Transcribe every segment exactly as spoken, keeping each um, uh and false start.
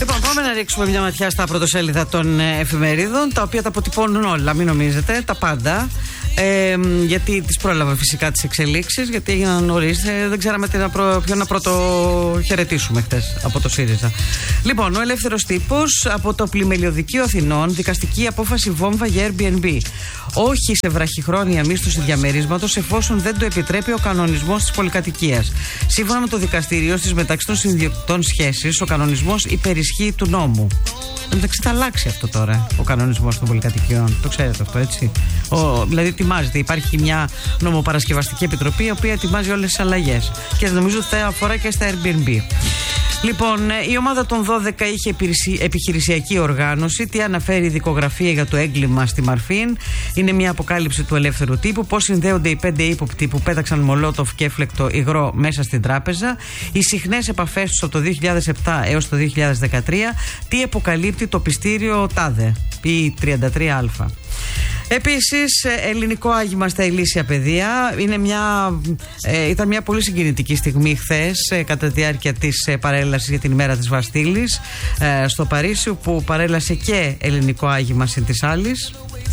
Λοιπόν, πάμε να ρίξουμε μια ματιά στα πρωτοσέλιδα των εφημερίδων, τα οποία τα αποτυπώνουν όλα, μην νομίζετε, τα πάντα. Ε, γιατί τις πρόλαβα φυσικά τις εξελίξεις, γιατί έγιναν νωρίς. Ε, δεν ξέραμε τι να προ, ποιον να πρώτο χαιρετήσουμε χτες από το ΣΥΡΙΖΑ. Λοιπόν, ο Ελεύθερος Τύπος, από το Πλημελιωδικείο Αθηνών, δικαστική απόφαση βόμβα για Airbnb. Όχι σε βραχυχρόνια μίσθωση διαμερίσματος, εφόσον δεν το επιτρέπει ο κανονισμός της πολυκατοικίας. Σύμφωνα με το δικαστήριο, στις μεταξύ των συνδιοκτητών σχέσεις, ο κανονισμός υπερισχύει του νόμου. Εντάξει, θα αλλάξει αυτό τώρα, ο κανονισμός των πολυκατοικιών. Το ξέρετε αυτό, έτσι. Ο, δηλαδή, ετοιμάζεται. Υπάρχει μια νομοπαρασκευαστική επιτροπή, η οποία ετοιμάζει όλες τις αλλαγές. Και νομίζω ότι θα αφορά και στα Airbnb. Λοιπόν, η ομάδα των δώδεκα είχε επιχειρησιακή οργάνωση. Τι αναφέρει η δικογραφία για το έγκλημα στη Μαρφίν? Είναι μια αποκάλυψη του Ελεύθερου Τύπου. Πώς συνδέονται οι πέντε ύποπτοι που πέταξαν μολότοφ και έφλεκτο υγρό μέσα στην τράπεζα. Οι συχνές επαφές τους από το δύο χιλιάδες επτά έως το δύο χιλιάδες δεκατρία. Τι αποκαλύπτει το πιστήριο ΤΑΔΕ, πι τριάντα τρία α. Επίσης, ελληνικό άγημα στα ηλίσια παιδεία. Είναι μια, ε, ήταν μια πολύ συγκινητική στιγμή χθες, ε, κατά τη διάρκεια της ε, παρέλασης για την ημέρα της Βαστίλης ε, στο Παρίσι, που παρέλασε και ελληνικό άγημα συν της άλλης.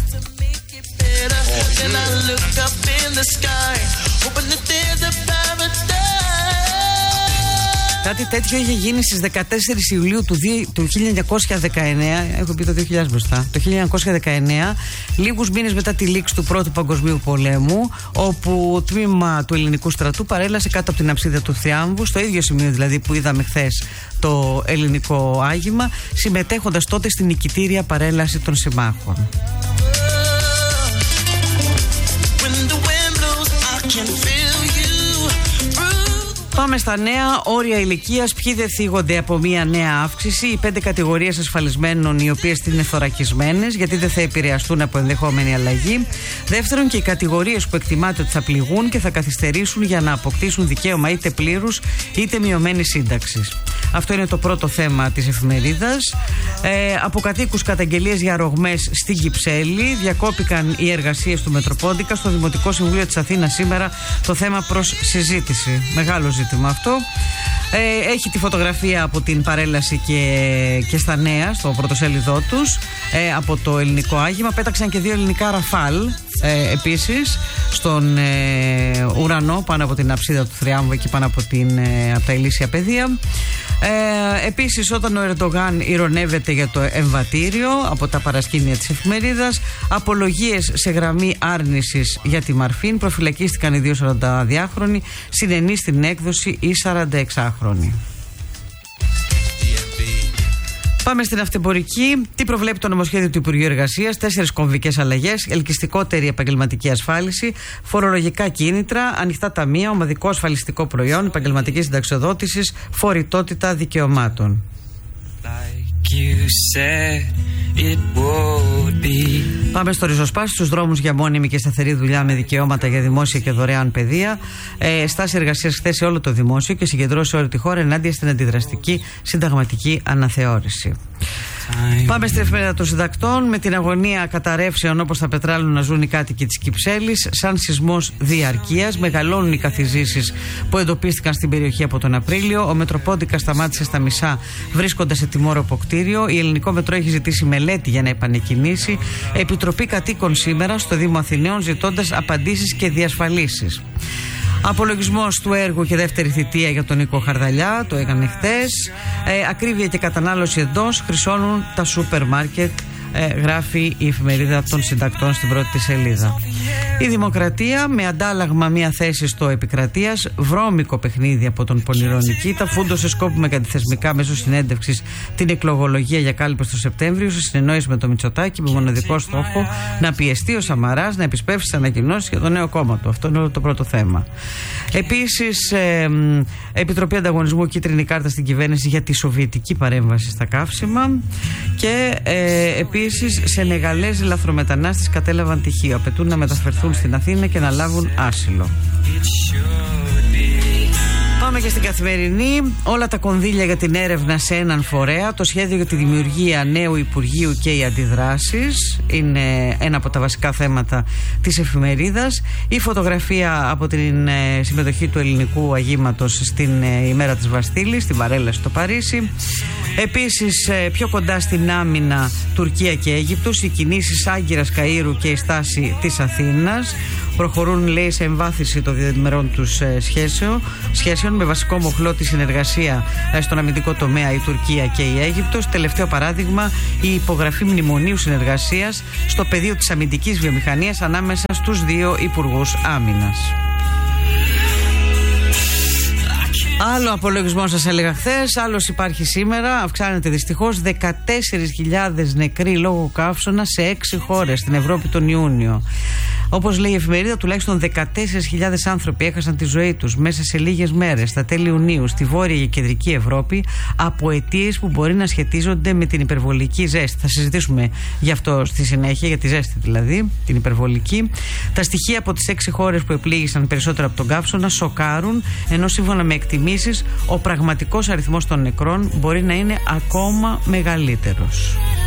Κάτι τέτοιο είχε γίνει στις δεκατέσσερις Ιουλίου του, του χίλια εννιακόσια δεκαεννέα. Έχω πει το δύο χιλιάδες μπροστά. Το χίλια εννιακόσια δεκαεννέα, λίγους μήνες μετά τη λήξη του Πρώτου Παγκοσμίου Πολέμου, όπου τμήμα του ελληνικού στρατού παρέλασε κάτω από την αψίδα του Θριάμβου, στο ίδιο σημείο δηλαδή που είδαμε χθες το ελληνικό άγημα, συμμετέχοντας τότε στην νικητήρια παρέλαση των συμμάχων. Πάμε στα νέα. Όρια ηλικίας. Ποιοι δεν θίγονται από μια νέα αύξηση? Οι πέντε κατηγορίες ασφαλισμένων, οι οποίες είναι θωρακισμένες, γιατί δεν θα επηρεαστούν από ενδεχόμενη αλλαγή. Δεύτερον, και οι κατηγορίες που εκτιμάται ότι θα πληγούν και θα καθυστερήσουν για να αποκτήσουν δικαίωμα είτε πλήρους είτε μειωμένης σύνταξης. Αυτό είναι το πρώτο θέμα της εφημερίδας. Ε, από κατοίκους καταγγελίες για ρογμές στην Κυψέλη. Διακόπηκαν οι εργασίες του Μετροπόντικα. Στο Δημοτικό Συμβούλιο της Αθήνας σήμερα το θέμα προς συζήτηση. Μεγάλο ζήτημα αυτό. Ε, έχει τη φωτογραφία από την παρέλαση και, και στα νέα στο πρωτοσέλιδό τους, ε, από το ελληνικό άγημα. Πέταξαν και δύο ελληνικά ραφάλ ε, επίσης στον ε, ουρανό, πάνω από την αψίδα του Θριάμβου, εκεί πάνω από, την, ε, από τα ηλίσια παιδεία. Ε, επίσης, όταν ο Ερντογάν ειρωνεύεται για το εμβατήριο, από τα παρασκήνια της εφημερίδας. Απολογίες σε γραμμή άρνησης για τη Μαρφίν. Προφυλακίστηκαν οι δύο σαρανταδυάχρονοι, συνενεί στην έκδοση οι σαρανταεξάχρονοι. Πάμε στην αυτεμπορική. Τι προβλέπει το νομοσχέδιο του Υπουργείου Εργασίας? Τέσσερις κομβικές αλλαγές. Ελκυστικότερη επαγγελματική ασφάλιση, φορολογικά κίνητρα, ανοιχτά ταμεία, ομαδικό ασφαλιστικό προϊόν, επαγγελματική συνταξιοδότηση, φορητότητα δικαιωμάτων. Πάμε στο ριζοσπάσι, στους δρόμους για μόνιμη και σταθερή δουλειά με δικαιώματα για δημόσια και δωρεάν παιδεία. Ε, στάση εργασίας χθες σε όλο το δημόσιο και συγκεντρώσει σε όλη τη χώρα ενάντια στην αντιδραστική συνταγματική αναθεώρηση. Πάμε στην εφημερίδα των συντακτών. Με την αγωνία καταρρεύσεων όπως τα πετράλου να ζουν οι κάτοικοι της Κυψέλης, σαν σεισμός διαρκείας, μεγαλώνουν οι καθιζήσεις που εντοπίστηκαν στην περιοχή από τον Απρίλιο. Ο Μετροπόντικας σταμάτησε στα μισά, βρίσκοντας σε τιμόρροπο κτίριο. Η Ελληνικό Μετρό έχει ζητήσει μελέτη για να επανεκκινήσει. Επιτροπή κατοίκων σήμερα στο Δήμο Αθηναίων, ζητώντας απαντήσεις και διασφαλίσεις. Απολογισμός του έργου και δεύτερη θητεία για τον Νίκο Χαρδαλιά, το έκανε χτες. Ε, ακρίβεια και κατανάλωση εντός χρυσώνουν τα σούπερ μάρκετ, ε, γράφει η εφημερίδα των συντακτών στην πρώτη της σελίδα. Η Δημοκρατία, με αντάλλαγμα μια θέση στο Επικρατείας, βρώμικο παιχνίδι από τον Πονηρό Νικήτα, φούντωσε σκόπιμα και αντιθεσμικά μέσω συνέντευξης την εκλογολογία για κάλπες το Σεπτέμβριο, σε συνεννόηση με το Μητσοτάκη, με μοναδικό στόχο να πιεστεί ο Σαμαράς να επισπεύσει τις ανακοινώσεις για το νέο κόμμα του. Αυτό είναι το πρώτο θέμα. Επίσης, ε, Επιτροπή Ανταγωνισμού, κίτρινη κάρτα στην κυβέρνηση για τη σοβιετική παρέμβαση στα καύσιμα. Και ε, επίσης, Σενεγαλέζοι λαθρομετανάστες κατέλαβαν τυχείο. Απαιτούν να μεταφερθούν στην Αθήνα και να λάβουν άσυλο. πάμε και στην Καθημερινή. Όλα τα κονδύλια για την έρευνα σε έναν φορέα. Το σχέδιο για τη δημιουργία νέου Υπουργείου και οι αντιδράσεις είναι ένα από τα βασικά θέματα της εφημερίδας. Η φωτογραφία από την ε, συμμετοχή του ελληνικού αγήματος στην ε, ημέρα της Βαστίλης, στην παρέλαση στο Παρίσι. Επίσης, ε, πιο κοντά στην άμυνα Τουρκία και Αίγυπτος, οι κινήσεις Άγκυρας, Καΐρου και η στάση της Αθήνας. Προχωρούν, λέει, σε εμβάθυνση των διμερών τους ε, σχέσεων, σχέσεων με βασικό μοχλό τη συνεργασία ε, στον αμυντικό τομέα η Τουρκία και η Αίγυπτος. Τελευταίο παράδειγμα, η υπογραφή μνημονίου συνεργασίας στο πεδίο της αμυντικής βιομηχανίας ανάμεσα στους δύο υπουργούς άμυνας. Άλλο απολογισμό σας έλεγα χθες, άλλος υπάρχει σήμερα. Αυξάνεται δυστυχώς, δεκατέσσερις χιλιάδες νεκροί λόγω καύσωνα σε έξι χώρες στην Ευρώπη τον Ιούνιο. Όπως λέει η εφημερίδα, τουλάχιστον δεκατέσσερις χιλιάδες άνθρωποι έχασαν τη ζωή τους μέσα σε λίγες μέρες στα τέλη Ιουνίου στη Βόρεια και Κεντρική Ευρώπη από αιτίες που μπορεί να σχετίζονται με την υπερβολική ζέστη. Θα συζητήσουμε γι' αυτό στη συνέχεια, για τη ζέστη δηλαδή, την υπερβολική. Τα στοιχεία από τις έξι χώρες που επλήγησαν περισσότερο από τον καύσωνα σοκάρουν, ενώ σύμφωνα με εκτιμήσεις ο πραγματικός αριθμός των νεκρών μπορεί να είναι ακόμα μεγαλύτερος.